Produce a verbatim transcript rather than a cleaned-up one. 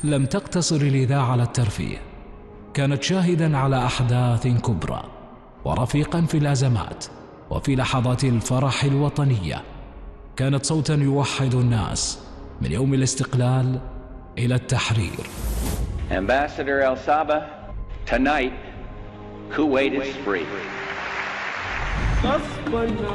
لم تقتصر الإذاعة على الترفيه، كانت شاهداً على أحداث كبرى ورفيقاً في الأزمات وفي لحظات الفرح الوطنية. كانت صوتاً يوحد الناس من يوم الاستقلال إلى التحرير. Ambassador El Saba, tonight Kuwait is free.